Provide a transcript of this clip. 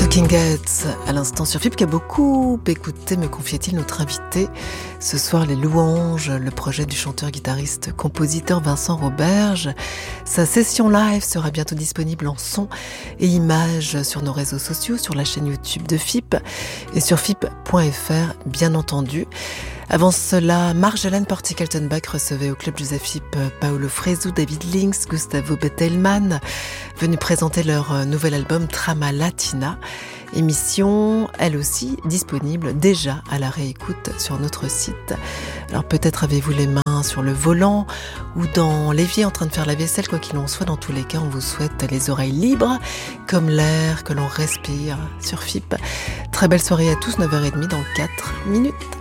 Talking Heads, à l'instant sur FIP, qui a beaucoup écouté, me confiait-il notre invité. Ce soir, les louanges, le projet du chanteur, guitariste, compositeur Vincent Roberge. Sa session live sera bientôt disponible en son et images sur nos réseaux sociaux, sur la chaîne YouTube de FIP et sur FIP.fr, bien entendu. Avant cela, Marjolaine Porty-Kaltenbach recevait au Club Joseph FIP Paolo Fresu, David Links, Gustavo Bettelmann, venus présenter leur nouvel album Trama Latina. Émission, elle aussi, disponible déjà à la réécoute sur notre site. Alors peut-être avez-vous les mains sur le volant ou dans l'évier en train de faire la vaisselle, quoi qu'il en soit, dans tous les cas, on vous souhaite les oreilles libres, comme l'air que l'on respire sur FIP. Très belle soirée à tous, 9h30 dans 4 minutes.